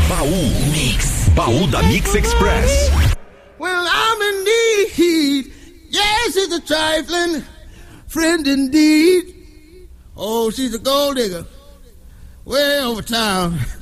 Baú da Mix Express. Well, I'm in need. Yes, it's a trifling friend indeed. Oh, she's a gold digger way over town.